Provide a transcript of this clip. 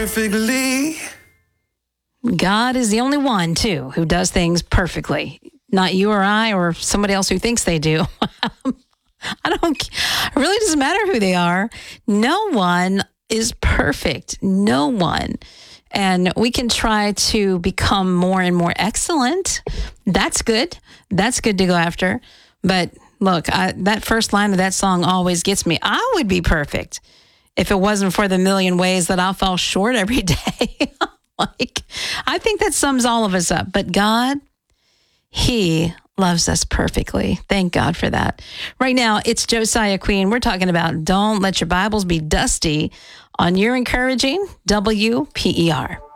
Perfectly. God is the only one, too, who does things perfectly. Not you or I or somebody else who thinks they do. It really doesn't matter who they are. No one is perfect. No one. And we can try to become more and more excellent. That's good. That's good to go after. But look, that first line of that song always gets me. I would be perfect if it wasn't for the million ways that I'll fall short every day. I think that sums all of us up. But God, He loves us perfectly. Thank God for that. Right now, it's Josiah Queen. We're talking about Don't Let Your Bibles Be Dusty on Your Encouraging WPER.